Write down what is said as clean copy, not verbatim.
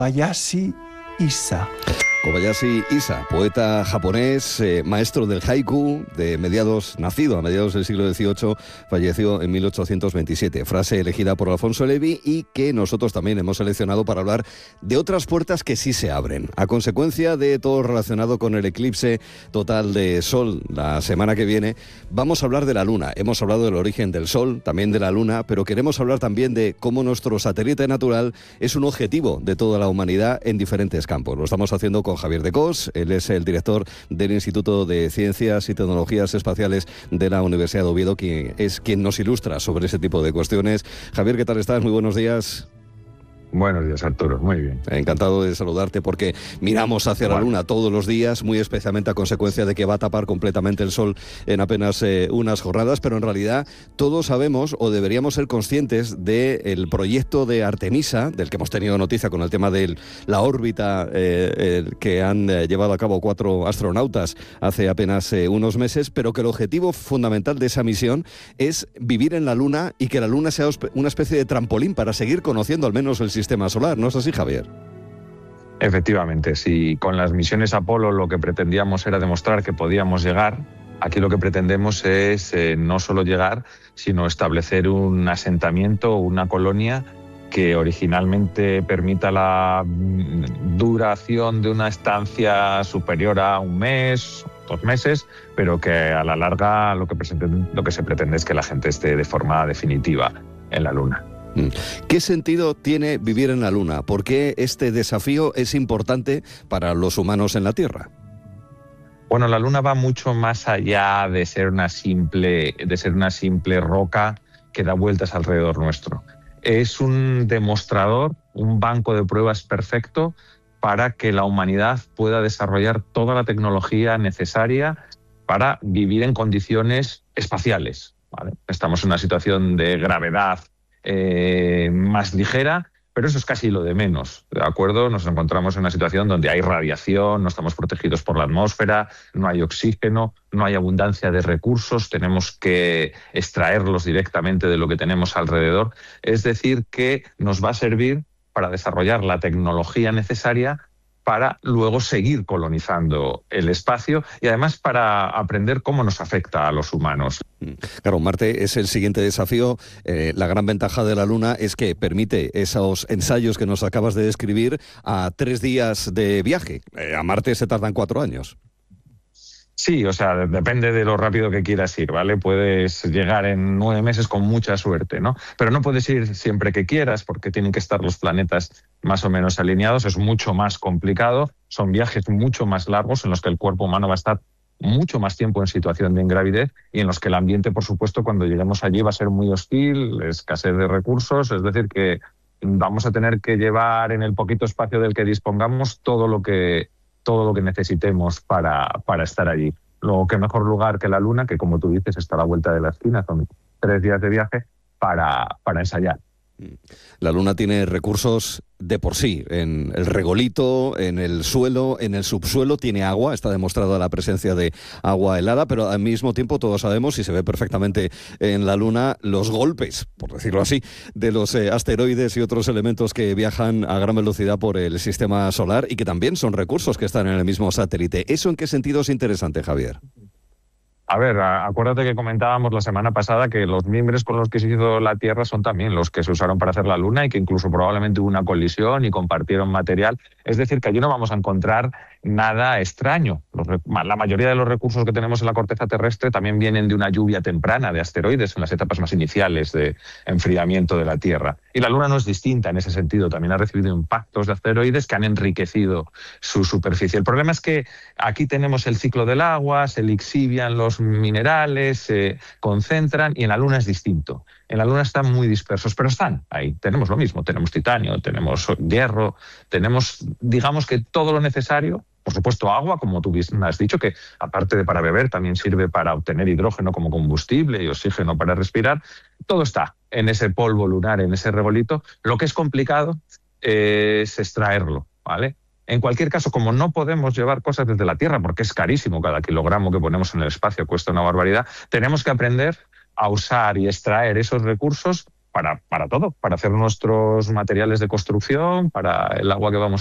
Kobayashi Issa. Kobayashi Issa, poeta japonés, maestro del haiku, nacido a mediados del siglo XVIII, falleció en 1827. Frase elegida por Alfonso Levi y que nosotros también hemos seleccionado para hablar de otras puertas que sí se abren. A consecuencia de todo relacionado con el eclipse total de Sol la semana que viene, vamos a hablar de la Luna. Hemos hablado del origen del Sol, también de la Luna, pero queremos hablar también de cómo nuestro satélite natural es un objetivo de toda la humanidad en diferentes campos. Lo estamos haciendo con Javier de Cos, él es el director del Instituto de Ciencias y Tecnologías Espaciales de la Universidad de Oviedo, quien nos ilustra sobre ese tipo de cuestiones. Javier, ¿qué tal estás? Muy buenos días. Buenos días, Arturo. Muy bien. Encantado de saludarte porque miramos hacia la Luna todos los días, muy especialmente a consecuencia de que va a tapar completamente el Sol en apenas unas jornadas, pero en realidad todos sabemos o deberíamos ser conscientes del proyecto de Artemisa, del que hemos tenido noticia con el tema de la órbita que han llevado a cabo 4 astronautas hace apenas unos meses, pero que el objetivo fundamental de esa misión es vivir en la Luna y que la Luna sea una especie de trampolín para seguir conociendo al menos el sistema solar, ¿no es así, Javier? Efectivamente, si con las misiones Apolo lo que pretendíamos era demostrar que podíamos llegar, aquí lo que pretendemos es no solo llegar, sino establecer un asentamiento, una colonia que originalmente permita la duración de una estancia superior a un mes, 2 meses, pero que a la larga lo que se pretende es que la gente esté de forma definitiva en la Luna. ¿Qué sentido tiene vivir en la Luna? ¿Por qué este desafío es importante para los humanos en la Tierra? Bueno, la Luna va mucho más allá de ser una simple roca que da vueltas alrededor nuestro. Es un demostrador, un banco de pruebas perfecto para que la humanidad pueda desarrollar toda la tecnología necesaria para vivir en condiciones espaciales, ¿vale? Estamos en una situación de gravedad más ligera, pero eso es casi lo de menos, ¿de acuerdo? Nos encontramos en una situación donde hay radiación, no estamos protegidos por la atmósfera, no hay oxígeno, no hay abundancia de recursos, tenemos que extraerlos directamente de lo que tenemos alrededor. Es decir, que nos va a servir para desarrollar la tecnología necesaria para luego seguir colonizando el espacio y además para aprender cómo nos afecta a los humanos. Claro, Marte es el siguiente desafío. La gran ventaja de la Luna es que permite esos ensayos que nos acabas de describir a 3 días de viaje. A Marte se tardan 4 años. Sí, o sea, depende de lo rápido que quieras ir, ¿vale? Puedes llegar en 9 meses con mucha suerte, ¿no? Pero no puedes ir siempre que quieras porque tienen que estar los planetas más o menos alineados. Es mucho más complicado. Son viajes mucho más largos en los que el cuerpo humano va a estar mucho más tiempo en situación de ingravidez y en los que el ambiente, por supuesto, cuando lleguemos allí va a ser muy hostil, escasez de recursos. Es decir, que vamos a tener que llevar en el poquito espacio del que dispongamos todo lo que necesitemos para estar allí. Luego, qué mejor lugar que la Luna, que como tú dices está a la vuelta de la esquina, son 3 días de viaje para ensayar. La Luna tiene recursos de por sí, en el regolito, en el suelo, en el subsuelo, tiene agua, está demostrada la presencia de agua helada, pero al mismo tiempo todos sabemos, y se ve perfectamente en la Luna, los golpes, por decirlo así, de los asteroides y otros elementos que viajan a gran velocidad por el sistema solar y que también son recursos que están en el mismo satélite. ¿Eso en qué sentido es interesante, Javier? A ver, acuérdate que comentábamos la semana pasada que los mimbres con los que se hizo la Tierra son también los que se usaron para hacer la Luna y que incluso probablemente hubo una colisión y compartieron material. Es decir, que allí no vamos a encontrar nada extraño. La mayoría de los recursos que tenemos en la corteza terrestre también vienen de una lluvia temprana de asteroides en las etapas más iniciales de enfriamiento de la Tierra. Y la Luna no es distinta en ese sentido. También ha recibido impactos de asteroides que han enriquecido su superficie. El problema es que aquí tenemos el ciclo del agua, se lixivian los minerales, se concentran, y en la Luna es distinto. En la Luna están muy dispersos, pero están ahí. Tenemos lo mismo, tenemos titanio, tenemos hierro, tenemos, digamos que todo lo necesario. Por supuesto, agua, como tú has dicho, que aparte de para beber, también sirve para obtener hidrógeno como combustible y oxígeno para respirar. Todo está en ese polvo lunar, en ese regolito. Lo que es complicado es extraerlo, ¿vale? En cualquier caso, como no podemos llevar cosas desde la Tierra, porque es carísimo, cada kilogramo que ponemos en el espacio cuesta una barbaridad, tenemos que aprender a usar y extraer esos recursos para todo, para hacer nuestros materiales de construcción, para el agua que vamos